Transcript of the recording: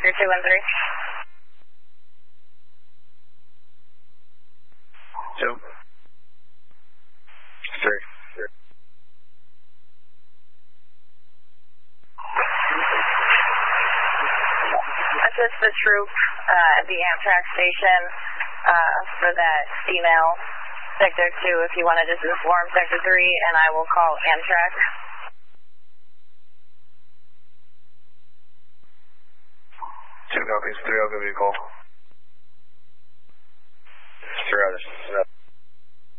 Sector 213. 2, 3. Assist the troop at the Amtrak station for that female Sector 2 if you want to just inform Sector 3, and I will call Amtrak. 2 copies, 3, I'll give you a call. 3 others.